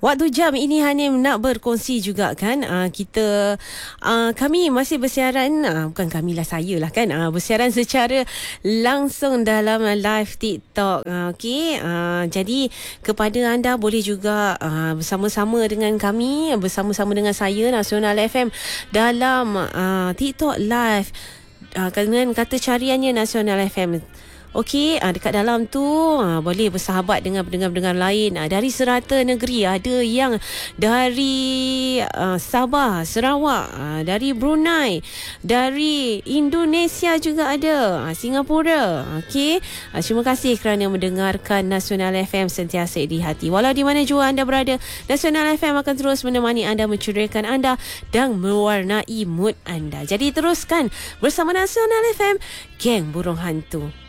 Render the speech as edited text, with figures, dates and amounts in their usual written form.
Waktu jam ini Hanim nak berkongsi juga kan, kami masih bersiaran, bukan kami lah, saya lah kan, bersiaran secara langsung dalam live TikTok. Jadi kepada anda boleh juga bersama-sama dengan kami, bersama-sama dengan saya Nasional FM dalam TikTok live dengan kata cariannya Nasional FM. Okey, dekat dalam tu boleh bersahabat dengan pendengar-pendengar lain dari serata negeri. Ada yang dari Sabah, Sarawak, dari Brunei, dari Indonesia juga ada, Singapura. Okey, terima kasih kerana mendengarkan Nasional FM sentiasa di hati. Walau di mana jua anda berada, Nasional FM akan terus menemani anda, menceriakan anda dan mewarnai mood anda. Jadi teruskan bersama Nasional FM, geng burung hantu.